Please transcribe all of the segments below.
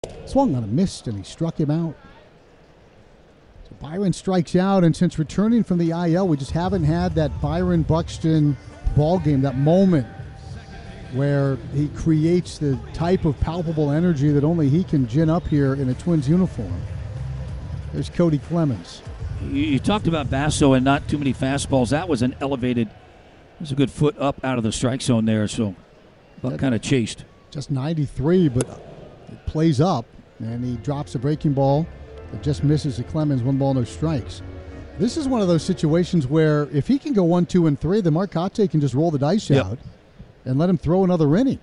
Swung on a missed, and he struck him out. So Byron strikes out, and since returning from the IL, we just haven't had that Byron Buxton ball game, that moment where he creates the type of palpable energy that only he can gin up here in a Twins uniform. There's Cody Clemens. You talked about Basso and not too many fastballs. That was an elevated, there's a good foot up out of the strike zone there, so Buck kind of chased. Just 93, but it plays up, and he drops a breaking ball that just misses the Clemens. 1 ball, no strikes. This is one of those situations where if he can go 1, 2, and 3, then Marcotte can just roll the dice out and let him throw another inning.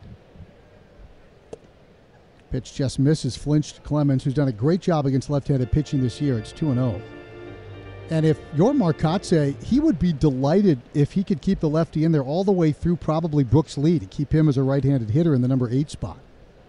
Pitch just misses, flinched Clemens, who's done a great job against left-handed pitching this year. It's 2-0. And if you're Marcotte, he would be delighted if he could keep the lefty in there all the way through probably Brooks Lee to keep him as a right-handed hitter in the number 8 spot.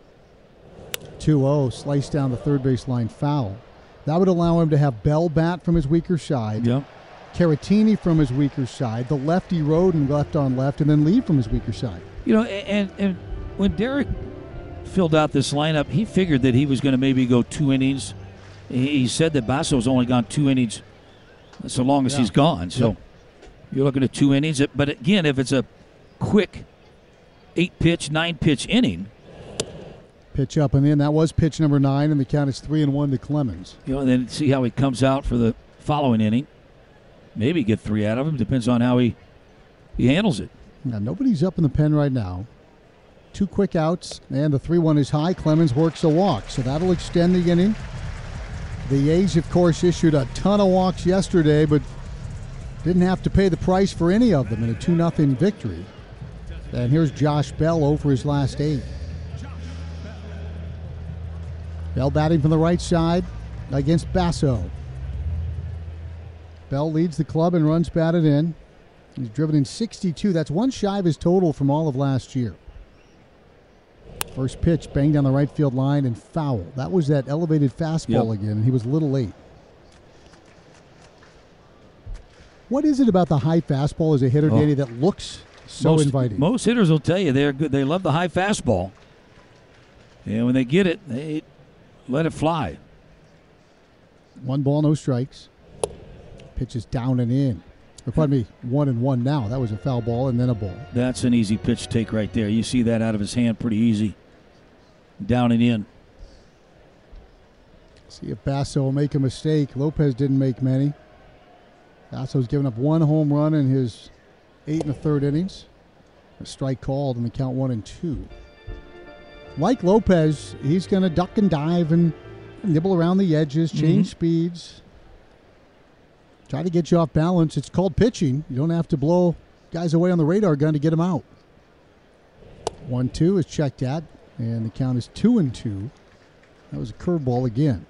2-0, sliced down the third base line, foul. That would allow him to have Bell bat from his weaker side, Caratini from his weaker side, the lefty Roden left on left, and then Lee from his weaker side. You know, and when Derek filled out this lineup, he figured that he was going to maybe go 2 innings. He said that Basso's only gone 2 innings so long as he's gone. So you're looking at 2 innings. But again, if it's a quick 8-pitch, 9-pitch inning. Pitch up and in. That was pitch number 9, and the count is 3-1 to Clemens. You know, and then see how he comes out for the following inning. Maybe get 3 out of him. Depends on how he handles it. Now, nobody's up in the pen right now. 2 quick outs, and the 3-1 is high. Clemens works a walk, so that'll extend the inning. The A's, of course, issued a ton of walks yesterday, but didn't have to pay the price for any of them in a 2-0 victory. And here's Josh Bell over his last 8. Bell batting from the right side against Basso. Bell leads the club and runs batted in. He's driven in 62. That's 1 shy of his total from all of last year. First pitch banged down the right field line and foul. That was that elevated fastball again, and he was a little late. What is it about the high fastball as a hitter, Danny, that looks so inviting? Most hitters will tell you they're good. They love the high fastball. And when they get it, they let it fly. 1 ball, no strikes. Pitch is down and in. Or pardon me, 1-1 now. That was a foul ball and then a ball. That's an easy pitch to take right there. You see that out of his hand pretty easy. Down and in. See if Basso will make a mistake. Lopez didn't make many. Basso's given up 1 home run in his 8 1/3 innings. A strike called and the count 1-2. Like Lopez, he's going to duck and dive and nibble around the edges, change speeds. Try to get you off balance. It's called pitching. You don't have to blow guys away on the radar gun to get them out. 1-2 is checked at, and the count is 2-2. That was a curveball again.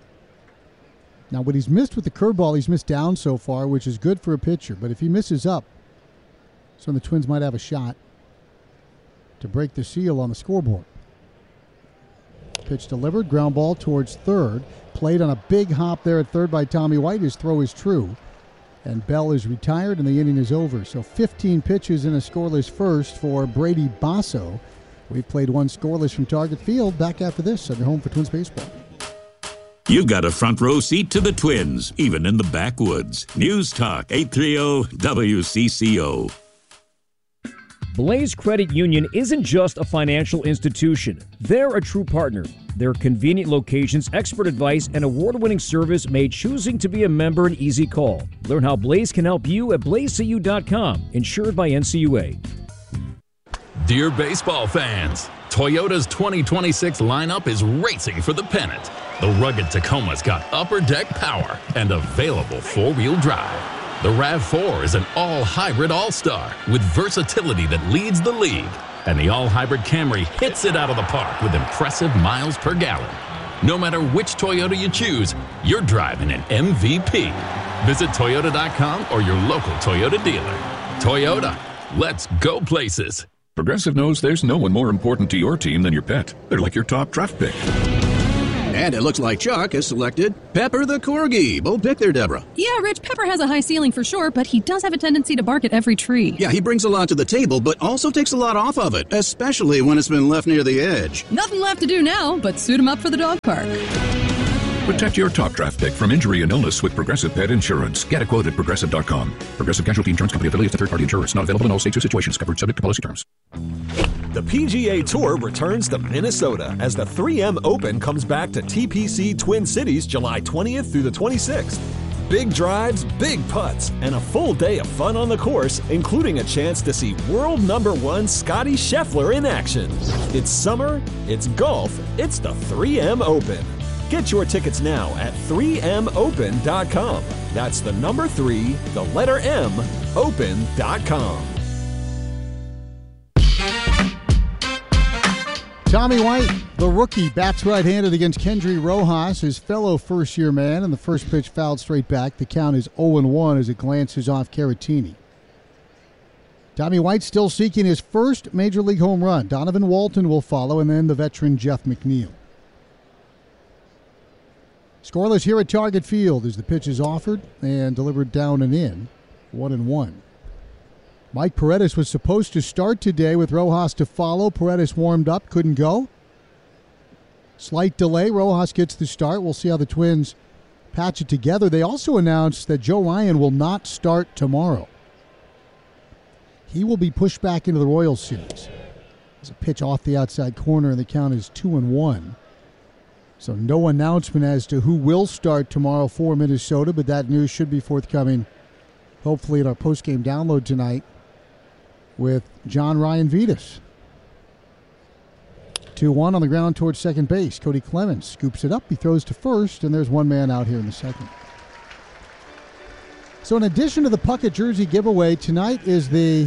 Now, what he's missed with the curveball, he's missed down so far, which is good for a pitcher. But if he misses up, so the Twins might have a shot to break the seal on the scoreboard. Pitch delivered, ground ball towards third. Played on a big hop there at third by Tommy White. His throw is true. And Bell is retired, and the inning is over. So 15 pitches in a scoreless first for Brady Basso. We've played 1 scoreless from Target Field. Back after this on your home for Twins baseball. You've got a front row seat to the Twins, even in the backwoods. News Talk 830 WCCO. Blaze Credit Union isn't just a financial institution. They're a true partner. Their convenient locations, expert advice, and award-winning service made choosing to be a member an easy call. Learn how Blaze can help you at blazecu.com, insured by NCUA. Dear baseball fans, Toyota's 2026 lineup is racing for the pennant. The rugged Tacoma's got upper deck power and available four-wheel drive. The RAV4 is an all-hybrid all-star with versatility that leads the league. And the all-hybrid Camry hits it out of the park with impressive miles per gallon. No matter which Toyota you choose, you're driving an MVP. Visit Toyota.com or your local Toyota dealer. Toyota, let's go places. Progressive knows there's no one more important to your team than your pet. They're like your top draft pick. And it looks like Chuck has selected Pepper the Corgi. Bold pick there, Deborah. Yeah, Rich, Pepper has a high ceiling for sure, but he does have a tendency to bark at every tree. Yeah, he brings a lot to the table, but also takes a lot off of it, especially when it's been left near the edge. Nothing left to do now but suit him up for the dog park. Protect your top draft pick from injury and illness with Progressive Pet Insurance. Get a quote at Progressive.com. Progressive Casualty Insurance Company affiliates and third-party insurers. Not available in all states or situations. Covered subject to policy terms. The PGA Tour returns to Minnesota as the 3M Open comes back to TPC Twin Cities July 20th through the 26th. Big drives, big putts, and a full day of fun on the course, including a chance to see world #1 Scottie Scheffler in action. It's summer, it's golf, it's the 3M Open. Get your tickets now at 3mopen.com. That's the number 3, the letter M, open.com. Tommy White, the rookie, bats right-handed against Kendry Rojas, his fellow first-year man, and the first pitch fouled straight back. The count is 0-1 as it glances off Caratini. Tommy White still seeking his first Major League home run. Donovan Walton will follow, and then the veteran Jeff McNeil. Scoreless here at Target Field as the pitch is offered and delivered down and in, 1-1. Mike Paredes was supposed to start today with Rojas to follow. Paredes warmed up, couldn't go. Slight delay. Rojas gets the start. We'll see how the Twins patch it together. They also announced that Joe Ryan will not start tomorrow. He will be pushed back into the Royals series. There's a pitch off the outside corner, and the count is 2-1. So no announcement as to who will start tomorrow for Minnesota, but that news should be forthcoming, hopefully, at our postgame download tonight with John Ryan Vitas. 2-1 on the ground towards second base. Cody Clemens scoops it up. He throws to first, and there's one man out here in the second. So in addition to the Puckett jersey giveaway, tonight is the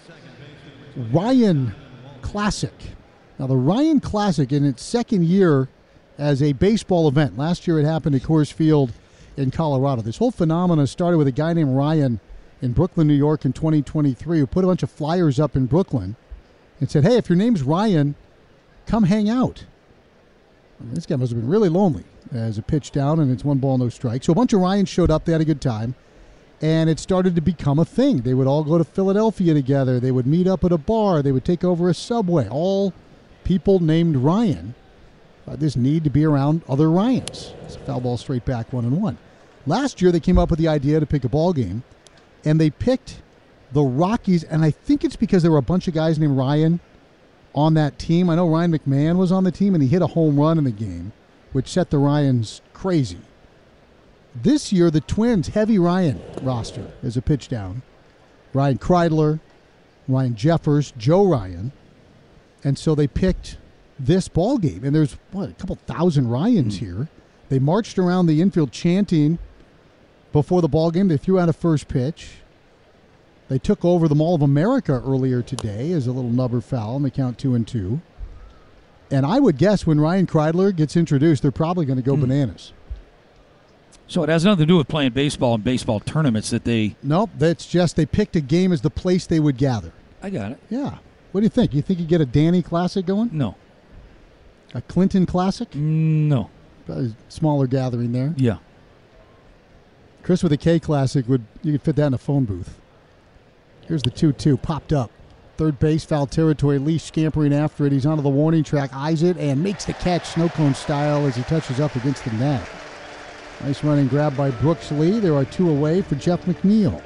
Ryan Classic. Now, the Ryan Classic, in its second year as a baseball event. Last year it happened at Coors Field in Colorado. This whole phenomenon started with a guy named Ryan in Brooklyn, New York in 2023 who put a bunch of flyers up in Brooklyn and said, hey, if your name's Ryan, come hang out. And this guy must have been really lonely as a pitch down, and it's 1 ball, no strike. So a bunch of Ryans showed up. They had a good time, and it started to become a thing. They would all go to Philadelphia together. They would meet up at a bar. They would take over a Subway. All people named Ryan. This need to be around other Ryans. It's a foul ball straight back, 1-1. Last year they came up with the idea to pick a ball game, and they picked the Rockies, and I think it's because there were a bunch of guys named Ryan on that team. I know Ryan McMahon was on the team, and he hit a home run in the game, which set the Ryans crazy. This year, the Twins' heavy Ryan roster is a pitch down. Ryan Kreidler, Ryan Jeffers, Joe Ryan, and so they picked this ball game, and there's a couple thousand Ryans here. They marched around the infield chanting before the ball game. They threw out a first pitch. They took over the Mall of America earlier today as a little nubber foul, and they count 2-2. And I would guess when Ryan Kreidler gets introduced, they're probably going to go bananas. So it has nothing to do with playing baseball and baseball tournaments that they... Nope, that's just they picked a game as the place they would gather. I got it. Yeah. What do you think? You think you get a Danny Classic going? No. A Clinton Classic? No. Probably a smaller gathering there. Yeah. Chris with a K Classic, you could fit that in a phone booth. Here's the 2-2, popped up. Third base, foul territory. Lee scampering after it. He's onto the warning track, eyes it, and makes the catch snow cone style as he touches up against the net. Nice running grab by Brooks Lee. There are 2 away for Jeff McNeil.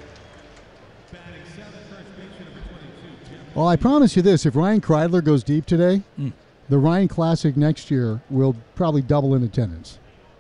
Well, I promise you this. If Ryan Kreidler goes deep today, the Ryan Classic next year will probably double in attendance.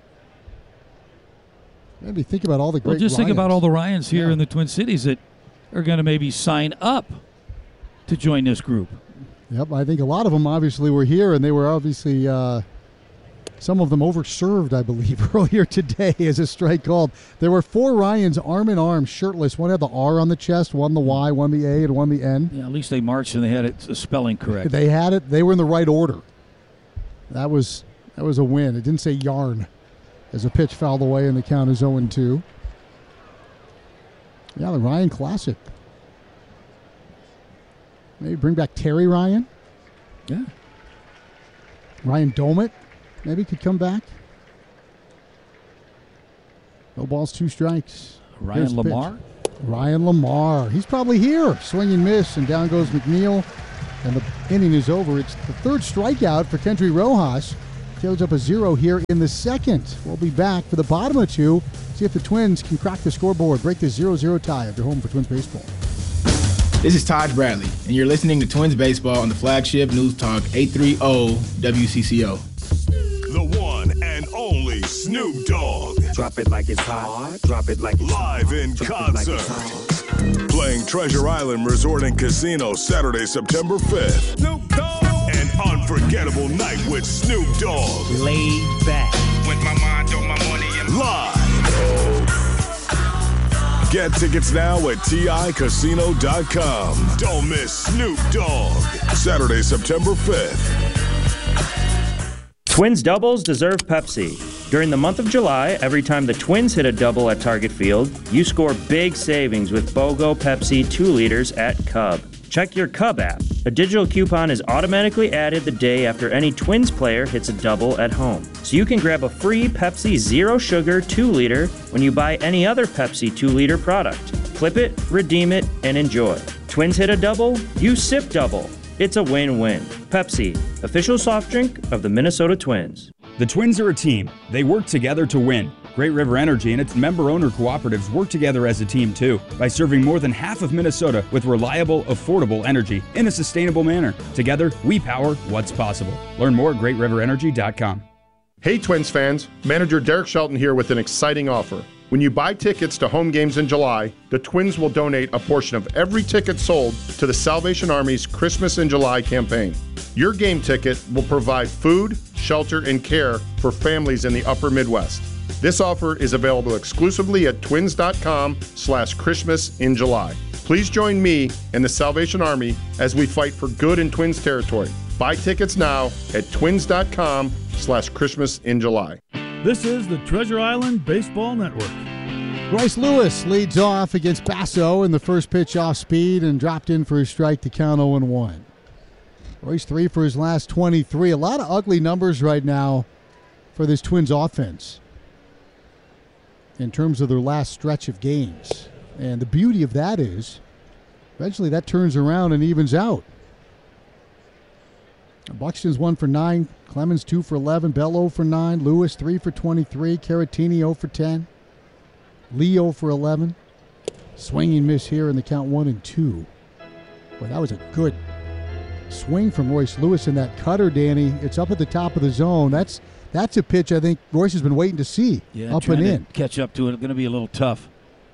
Maybe think about all the great Ryans. Think about all the Ryans here in the Twin Cities that are going to maybe sign up to join this group. Yep, I think a lot of them obviously were here, and they were obviously some of them overserved, I believe, earlier today as a strike called. There were 4 Ryans arm in arm, shirtless. One had the R on the chest, one the Y, one the A, and one the N. Yeah, at least they marched and they had it spelling correct. They had it. They were in the right order. That was a win. It didn't say yarn as a pitch fouled away, and the count is 0-2. Yeah, the Ryan Classic. Maybe bring back Terry Ryan. Yeah. Ryan Domit maybe could come back. No balls, 2 strikes. Ryan Lamar? Ryan Lamar. He's probably here. Swing and miss, and down goes McNeil. And the inning is over. It's the 3rd strikeout for Kendry Rojas. Tails up a 0 here in the 2nd. We'll be back for the bottom of 2. See if the Twins can crack the scoreboard, break this 0-0 tie if they're home for Twins baseball. This is Taj Bradley, and you're listening to Twins baseball on the flagship News Talk 830 WCCO. The one and only Snoop Dogg. Drop it like it's hot. Drop it like it's live in concert. Playing Treasure Island Resort and Casino Saturday, September 5th. Snoop Dogg. An unforgettable night with Snoop Dogg. Laid back. With my mind on my money and live. Get tickets now at TICasino.com. Don't miss Snoop Dogg. Saturday, September 5th. Twins doubles deserve Pepsi. During the month of July, every time the Twins hit a double at Target Field, you score big savings with BOGO Pepsi 2 liters at Cub. Check your Cub app. A digital coupon is automatically added the day after any Twins player hits a double at home. So you can grab a free Pepsi Zero Sugar 2 liter when you buy any other Pepsi 2 liter product. Clip it, redeem it, and enjoy. Twins hit a double, you sip double. It's a win-win. Pepsi, official soft drink of the Minnesota Twins. The Twins are a team. They work together to win. Great River Energy and its member-owner cooperatives work together as a team, too, by serving more than half of Minnesota with reliable, affordable energy in a sustainable manner. Together, we power what's possible. Learn more at GreatRiverEnergy.com. Hey, Twins fans. Manager Derek Shelton here with an exciting offer. When you buy tickets to home games in July, the Twins will donate a portion of every ticket sold to the Salvation Army's Christmas in July campaign. Your game ticket will provide food, shelter, and care for families in the upper Midwest. This offer is available exclusively at twins.com/Christmas in July. Please join me and the Salvation Army as we fight for good in Twins territory. Buy tickets now at twins.com/Christmas in July. This is the Treasure Island Baseball Network. Royce Lewis leads off against Basso in the first pitch off speed and dropped in for a strike to count 0-1. Royce 3 for his last 23. A lot of ugly numbers right now for this Twins offense in terms of their last stretch of games. And the beauty of that is eventually that turns around and evens out. Buxton's 1 for 9, Clemens 2 for 11, Bell 0 for 9, Lewis 3 for 23, Caratini 0 for 10, Leo for 11. Swinging miss here in the count 1-2. Boy, that was a good swing from Royce Lewis in that cutter, Danny. It's up at the top of the zone. That's a pitch I think Royce has been waiting to see. Yeah, up and in. Catch up to it. Going to be a little tough.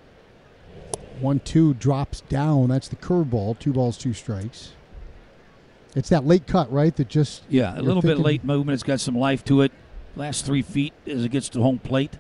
1-2 drops down. That's the curveball. 2 balls, 2 strikes. It's that late cut, right? That just a little bit late movement. It's got some life to it. Last 3 feet as it gets to home plate.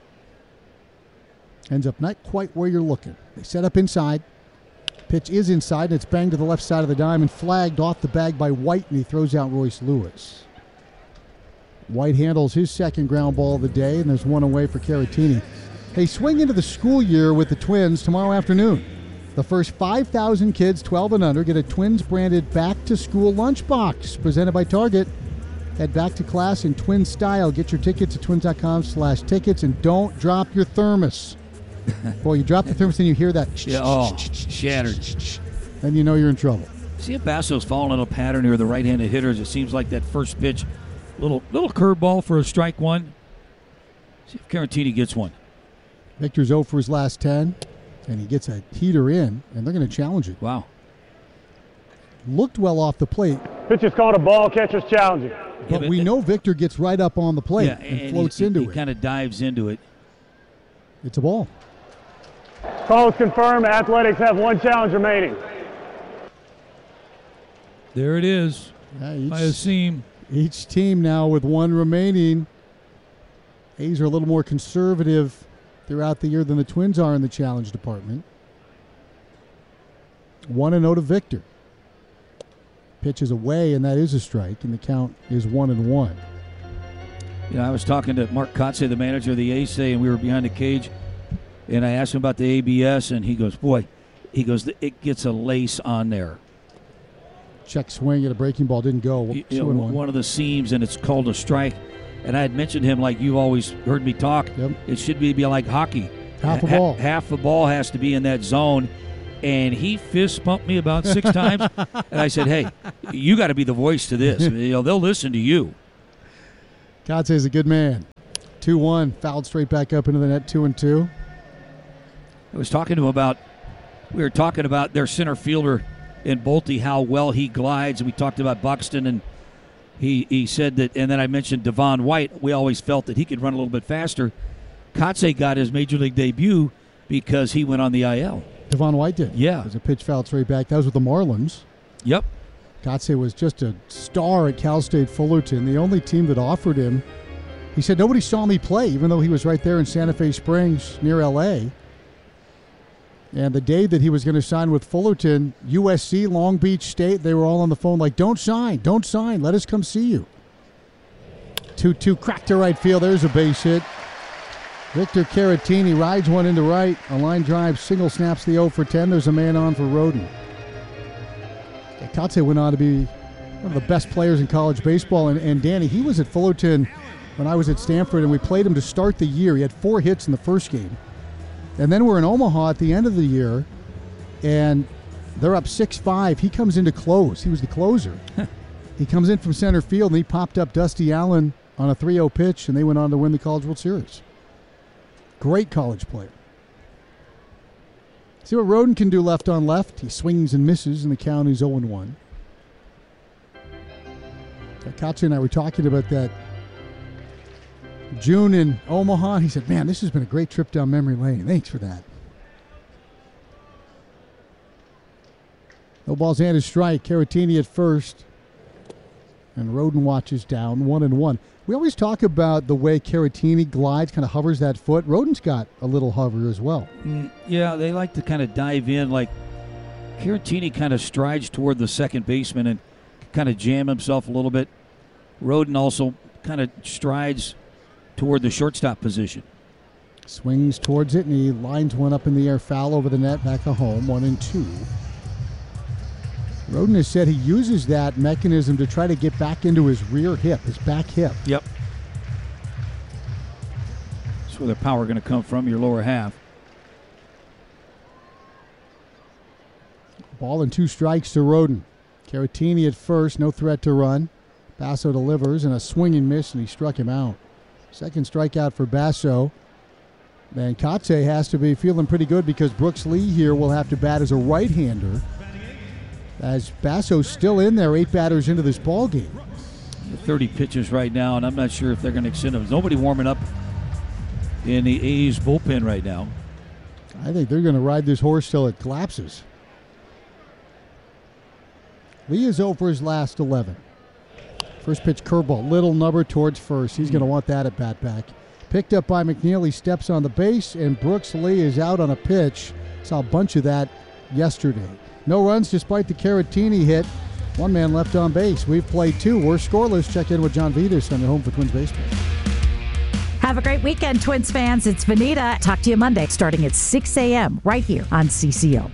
Ends up not quite where you're looking. They set up inside. Pitch is inside, and it's banged to the left side of the diamond. Flagged off the bag by White, and he throws out Royce Lewis. White handles his second ground ball of the day, and there's one away for Caratini. Hey, swing into the school year with the Twins tomorrow afternoon. The first 5,000 kids 12 and under get a Twins-branded back-to-school lunchbox presented by Target. Head back to class in Twins style. Get your tickets at twins.com/tickets, and don't drop your thermos. Boy, you drop the thermos and you hear that shattered. Then you know you're in trouble. See if Basso's falling in a pattern here, the right-handed hitters. It seems like that first pitch, little curveball for a strike one. See if Caratini gets one. Victor's 0 for his last 10. And he gets a heater in, and they're going to challenge it. Wow. Looked well off the plate. Pitch is called a ball, catcher's challenging. But we know Victor gets right up on the plate and floats into it. He kind of dives into it. It's a ball. Call is confirmed. Athletics have 1 challenge remaining. There it is. By a seam. Each team now with 1 remaining. A's are a little more conservative throughout the year than the Twins are in the challenge department. 1-0 to Victor. Pitch is away, and that is a strike, and the count is 1-1. You know, I was talking to Mark Kotze, the manager of the A's, and we were behind the cage, and I asked him about the ABS, and he goes, it gets a lace on there. Check swing at a breaking ball, didn't go. One of the seams, and it's called a strike. And I had mentioned him like you always heard me talk. Yep. It should be like hockey. Half a ball. Half the ball has to be in that zone. And he fist bumped me about 6 times. And I said, hey, you got to be the voice to this. They'll listen to you. Kotze is a good man. 2-1, fouled straight back up into the net, 2-2. I was talking to him we were talking about their center fielder in Bolte, how well he glides. And we talked about Buxton, and he said that, and then I mentioned Devon White. We always felt that he could run a little bit faster. Kotze got his major league debut because he went on the IL. Devon White did. Yeah. It was a pitch fouled straight back. That was with the Marlins. Yep. Kotze was just a star at Cal State Fullerton, the only team that offered him. He said, nobody saw me play, even though he was right there in Santa Fe Springs near L.A., and the day that he was going to sign with Fullerton, USC, Long Beach State, they were all on the phone like, don't sign, let us come see you. 2-2, cracked to right field, there's a base hit. Victor Caratini rides one into right, a line drive, single snaps the 0 for 10, there's a man on for Roden. Kotze went on to be one of the best players in college baseball, and Danny, he was at Fullerton when I was at Stanford, and we played him to start the year. He had 4 hits in the first game. And then we're in Omaha at the end of the year, and they're up 6-5. He comes in to close. He was the closer. He comes in from center field, and he popped up Dusty Allen on a 3-0 pitch, and they went on to win the College World Series. Great college player. See what Roden can do left on left. He swings and misses, and the count is 0-1. Kotze and I were talking about that June in Omaha. He said, man, this has been a great trip down memory lane. Thanks for that. No balls and a strike. Caratini at first. And Roden watches down, 1-1. We always talk about the way Caratini glides, kind of hovers that foot. Roden's got a little hover as well. Yeah, they like to kind of dive in. Like Caratini kind of strides toward the second baseman and kind of jam himself a little bit. Roden also kind of strides toward the shortstop position. Swings towards it, and he lines one up in the air, foul over the net, back to home, 1-2. Roden has said he uses that mechanism to try to get back into his rear hip, his back hip. Yep. That's where the power going to come from, your lower half. Ball and 2 strikes to Roden. Caratini at first, no threat to run. Basso delivers, and a swing and miss, and he struck him out. Second strikeout for Basso. And Kotze has to be feeling pretty good because Brooks Lee here will have to bat as a right-hander. As Basso's still in there, 8 batters into this ball game. 30 pitches right now, and I'm not sure if they're going to extend them. There's nobody warming up in the A's bullpen right now. I think they're going to ride this horse till it collapses. Lee is over his last 11. First pitch curveball, little number towards first. He's going to want that at bat back. Picked up by McNeil. He steps on the base, and Brooks Lee is out on a pitch. Saw a bunch of that yesterday. No runs despite the Caratini hit. 1 man left on base. We've played 2. We're scoreless. Check in with John Vitas on the Home for Twins Baseball. Have a great weekend, Twins fans. It's Vanita. Talk to you Monday starting at 6 a.m. right here on CCO.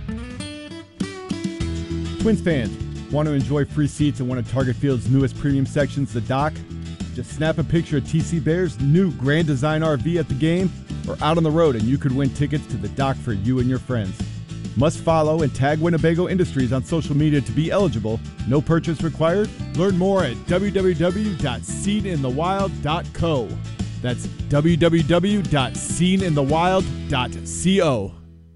Twins fans, want to enjoy free seats in one of Target Field's newest premium sections, the Dock? Just snap a picture of TC Bear's new Grand Design RV at the game or out on the road, and you could win tickets to the Dock for you and your friends. Must follow and tag Winnebago Industries on social media to be eligible. No purchase required. Learn more at www.seeninthewild.co. That's www.seeninthewild.co.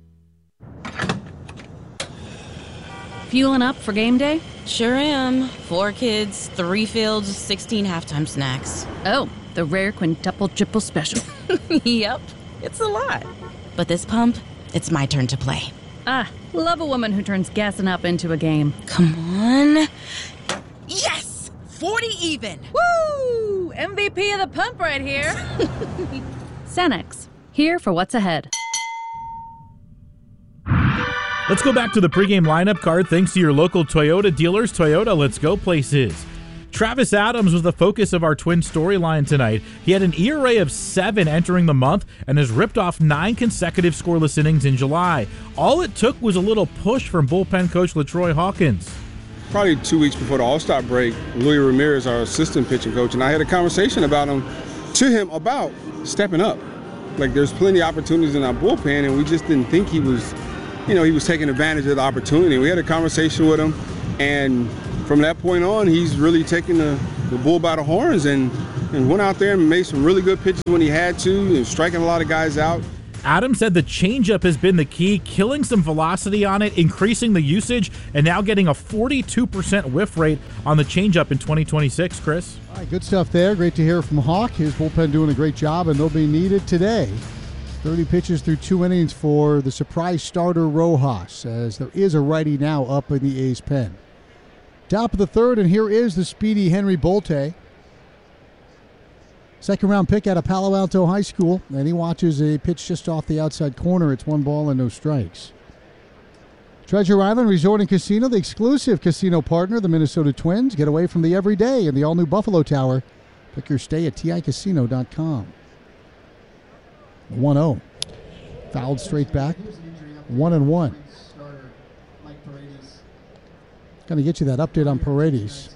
Fueling up for game day? Sure am. 4 kids, 3 fields, 16 halftime snacks. Oh, the rare quintuple triple special. Yep, it's a lot. But this pump, it's my turn to play. Ah, love a woman who turns gassing up into a game. Come on. Yes! 40 even! Woo! MVP of the pump right here. Cenex, here for what's ahead. Let's go back to the pregame lineup card thanks to your local Toyota dealers. Toyota, let's go places. Travis Adams was the focus of our Twin storyline tonight. He had an ERA of 7 entering the month and has ripped off 9 consecutive scoreless innings in July. All it took was a little push from bullpen coach LaTroy Hawkins. Probably 2 weeks before the All-Star break, Luis Ramirez, our assistant pitching coach, and I had a conversation about him to him about stepping up. Like, there's plenty of opportunities in our bullpen, and we just didn't think he was, he was taking advantage of the opportunity. We had a conversation with him, and from that point on, he's really taken the bull by the horns and went out there and made some really good pitches when he had to, and striking a lot of guys out. Adam said the changeup has been the key, killing some velocity on it, increasing the usage, and now getting a 42% whiff rate on the changeup in 2026, Chris. All right, good stuff there. Great to hear from Hawk. His bullpen doing a great job, and they'll be needed today. 30 pitches through 2 innings for the surprise starter Rojas, as there is a righty now up in the A's pen. Top of the third, and here is the speedy Henry Bolte. Second-round pick out of Palo Alto High School, and he watches a pitch just off the outside corner. It's 1 ball and no strikes. Treasure Island Resort and Casino, the exclusive casino partner, the Minnesota Twins. Get away from the everyday in the all-new Buffalo Tower. Book your stay at ticasino.com. 1-0. Fouled straight back. 1-1. Going to get you that update on Paredes.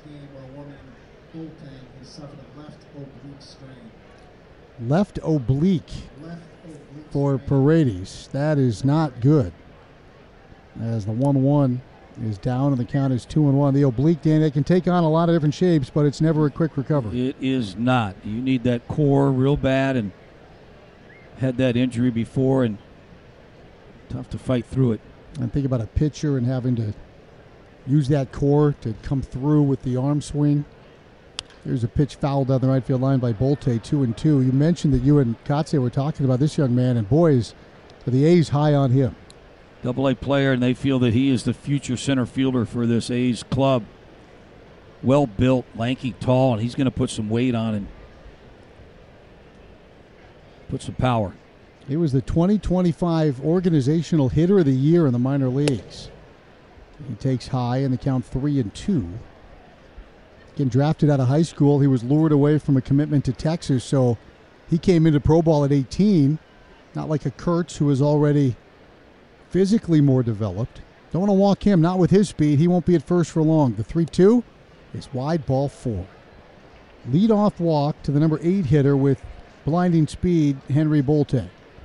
Left oblique for Paredes. That is not good. As the 1-1 is down and the count is 2-1. The oblique, Dan, it can take on a lot of different shapes, but it's never a quick recovery. It is not. You need that core real bad, and had that injury before, and tough to fight through it. And think about a pitcher and having to use that core to come through with the arm swing. There's a pitch fouled down the right field line by Bolte, 2-2. You mentioned that you and Kotze were talking about this young man, and boys, are the A's high on him. Double-A player, and they feel that he is the future center fielder for this A's club. Well-built, lanky, tall, and he's going to put some weight on and put some power. He was the 2025 Organizational Hitter of the Year in the minor leagues. He takes high in the count 3-2. Getting drafted out of high school, he was lured away from a commitment to Texas, so he came into pro ball at 18, not like a Kurtz who is already physically more developed. Don't want to walk him, not with his speed. He won't be at first for long. The 3-2 is wide, ball 4. Lead-off walk to the number 8 hitter with blinding speed, Henry Bolte.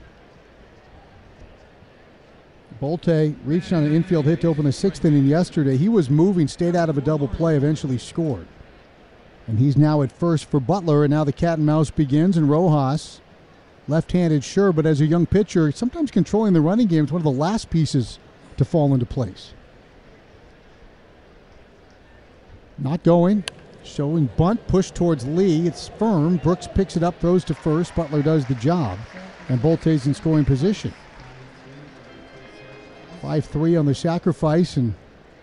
Bolte reached on an infield hit to open the 6th inning yesterday. He was moving, stayed out of a double play, eventually scored. And he's now at first for Butler, and now the cat and mouse begins, and Rojas, left-handed, sure, but as a young pitcher, sometimes controlling the running game is one of the last pieces to fall into place. Not going. Showing bunt, push towards Lee. It's firm. Brooks picks it up, throws to first. Butler does the job, and Bolte's in scoring position. 5-3 on the sacrifice, and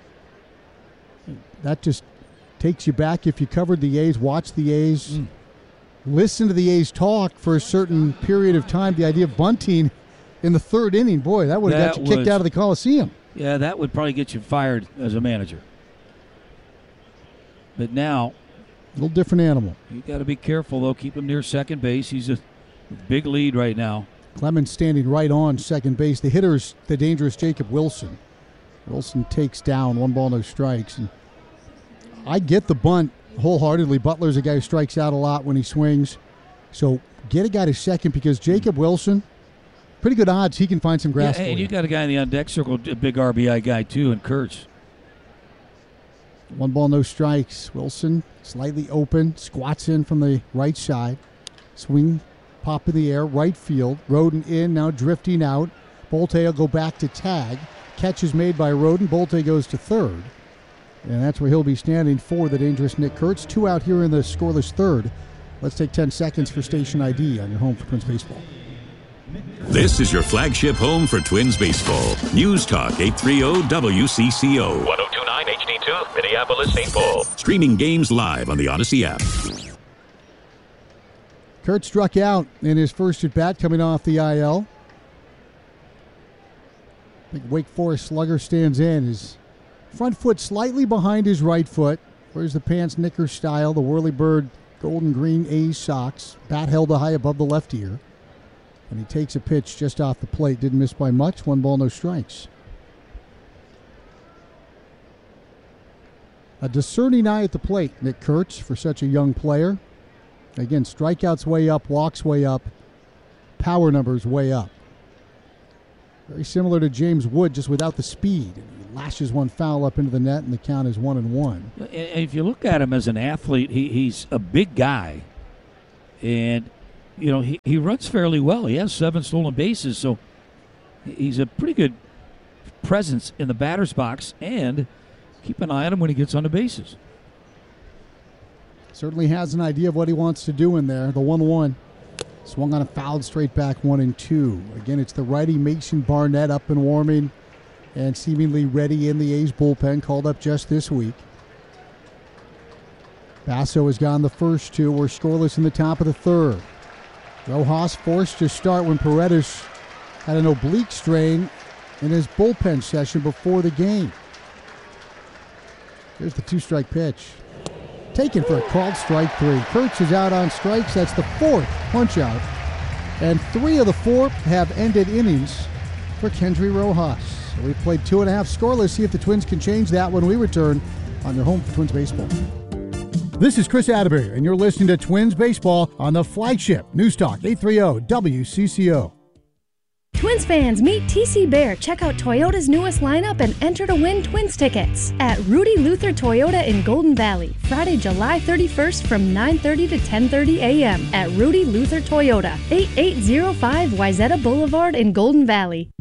that just takes you back. If you covered the A's, watched the A's, listen to the A's talk for a certain period of time, the idea of bunting in the 3rd inning, boy, that would have got you kicked out of the Coliseum. Yeah, that would probably get you fired as a manager. But now, a little different animal. You got to be careful, though. Keep him near second base. He's a big lead right now. Clemens standing right on second base. The hitter's the dangerous Jacob Wilson. Wilson takes down, 1 ball, no strikes. And I get the bunt wholeheartedly. Butler's a guy who strikes out a lot when he swings. So get a guy to second, because Jacob Wilson, pretty good odds he can find some grass for and you. You got a guy in the on-deck circle, a big RBI guy, too, and Kurtz. 1 ball, no strikes. Wilson slightly open, squats in from the right side. Swing, pop in the air, right field. Roden in, now drifting out. Bolte will go back to tag. Catch is made by Roden. Bolte goes to third. And that's where he'll be standing for the dangerous Nick Kurtz. 2 out here in the scoreless 3rd. Let's take 10 seconds for station ID on your home for Twins Baseball. This is your flagship home for Twins Baseball. News Talk 830 WCCO. 1029 HD2, Minneapolis, St. Paul. Streaming games live on the Odyssey app. Kurtz struck out in his first at-bat coming off the IL. Big Wake Forest slugger stands in. His front foot slightly behind his right foot. Wears the pants knicker style, the Whirlybird golden green A's socks. Bat held high above the left ear. And he takes a pitch just off the plate. Didn't miss by much. 1 ball, no strikes. A discerning eye at the plate, Nick Kurtz, for such a young player. Again, strikeouts way up, walks way up, power numbers way up. Very similar to James Wood, just without the speed. He lashes one foul up into the net, and the count is 1-1. If you look at him as an athlete, he's a big guy. And, you know, he runs fairly well. He has 7 stolen bases, so he's a pretty good presence in the batter's box. And keep an eye on him when he gets on the bases. Certainly has an idea of what he wants to do in there. The 1-1. Swung on a foul straight back, 1-2. Again, it's the righty Mason Barnett up and warming and seemingly ready in the A's bullpen, called up just this week. Basso has gone the first 2. We're scoreless in the top of the 3rd. Rojas forced to start when Paredes had an oblique strain in his bullpen session before the game. Here's the 2-strike pitch. Taken for a called strike 3. Kurtz is out on strikes. That's the 4th punch out. And 3 of the 4 have ended innings for Kendry Rojas. So we played 2.5 scoreless. See if the Twins can change that when we return on your home for Twins baseball. This is Chris Atterbury, and you're listening to Twins baseball on the flagship News Talk 830 WCCO. Twins fans, meet TC Bear. Check out Toyota's newest lineup and enter to win Twins tickets at Rudy Luther Toyota in Golden Valley, Friday, July 31st from 9:30 to 10:30 a.m. at Rudy Luther Toyota, 8805 Wayzata Boulevard in Golden Valley.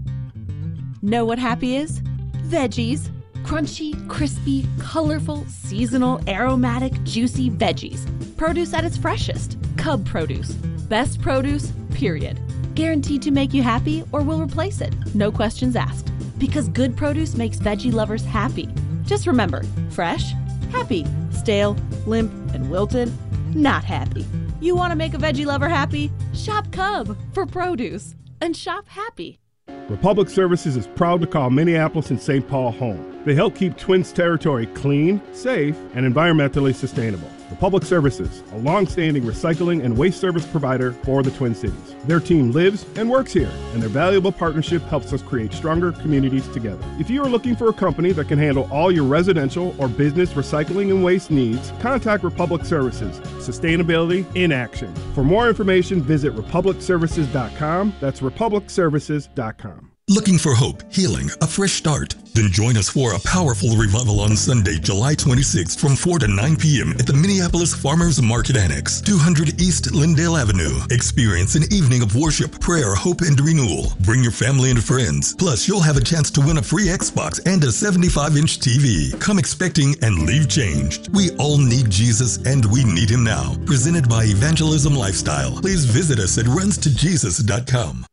Know what happy is? Veggies. Crunchy, crispy, colorful, seasonal, aromatic, juicy veggies. Produce at its freshest. Cub produce. Best produce, period. Guaranteed to make you happy or will replace it. No questions asked. Because good produce makes veggie lovers happy. Just remember, fresh, happy. Stale, limp, and wilted, not happy. You want to make a veggie lover happy? Shop Cub for produce and shop happy. Republic Services is proud to call Minneapolis and St. Paul home. They help keep Twins territory clean, safe, and environmentally sustainable. Republic Services, a long-standing recycling and waste service provider for the Twin Cities. Their team lives and works here, and their valuable partnership helps us create stronger communities together. If you are looking for a company that can handle all your residential or business recycling and waste needs, contact Republic Services. Sustainability in action. For more information, visit republicservices.com. That's republicservices.com. Looking for hope, healing, a fresh start? Then join us for a powerful revival on Sunday, July 26th from 4 to 9 p.m. at the Minneapolis Farmers Market Annex, 200 East Lindale Avenue. Experience an evening of worship, prayer, hope, and renewal. Bring your family and friends. Plus, you'll have a chance to win a free Xbox and a 75-inch TV. Come expecting and leave changed. We all need Jesus, and we need him now. Presented by Evangelism Lifestyle. Please visit us at runstojesus.com.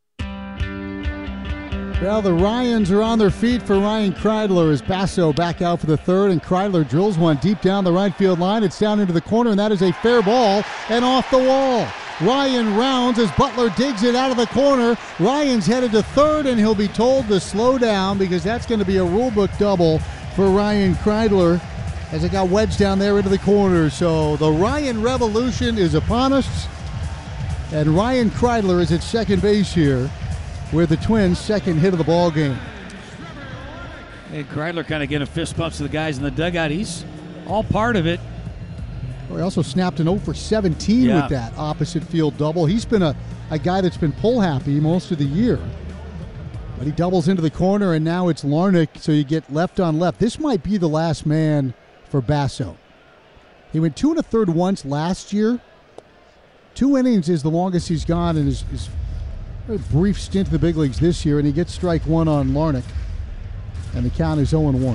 Well, the Ryans are on their feet for Ryan Kreidler as Basso back out for the 3rd, and Kreidler drills one deep down the right field line. It's down into the corner, and that is a fair ball and off the wall. Ryan rounds as Butler digs it out of the corner. Ryan's headed to 3rd, and he'll be told to slow down because that's going to be a rulebook double for Ryan Kreidler as it got wedged down there into the corner. So the Ryan revolution is upon us, and Ryan Kreidler is at second base here, with the Twins' second hit of the ball game. Hey, Kreidler kind of getting fist bumps to the guys in the dugout. He's all part of it. Well, he also snapped an 0 for 17 with that opposite field double. He's been a guy that's been pull happy most of the year. But he doubles into the corner, and now it's Larnach, so you get left on left. This might be the last man for Basso. He went 2 1/3 once last year. 2 innings is the longest he's gone in his a brief stint in the big leagues this year, and he gets strike 1 on Larnach, and the count is 0-1.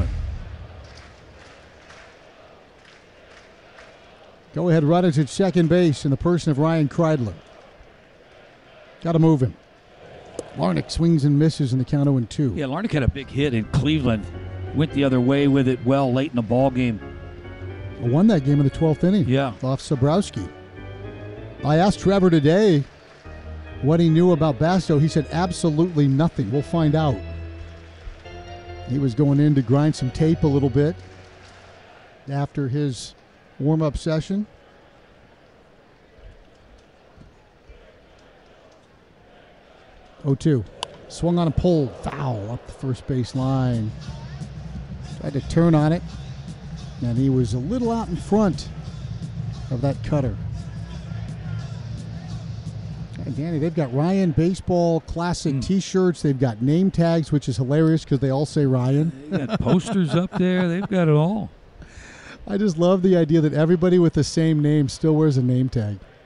Go-ahead runners at second base in the person of Ryan Kreidler. Got to move him. Larnach swings and misses in the count 0-2. Yeah, Larnach had a big hit in Cleveland. Went the other way with it well late in the ball game. Won that game in the 12th inning. Yeah. Off Sobrowski. I asked Trevor today what he knew about Basso. He said absolutely nothing. We'll find out. He was going in to grind some tape a little bit after his warm-up session. Oh-2. Swung on a pole. Foul up the first base line. Tried to turn on it, and he was a little out in front of that cutter. Hey, Danny, they've got Ryan Baseball Classic T-shirts. They've got name tags, which is hilarious because they all say Ryan. They got posters up there. They've got it all. I just love the idea that everybody with the same name still wears a name tag.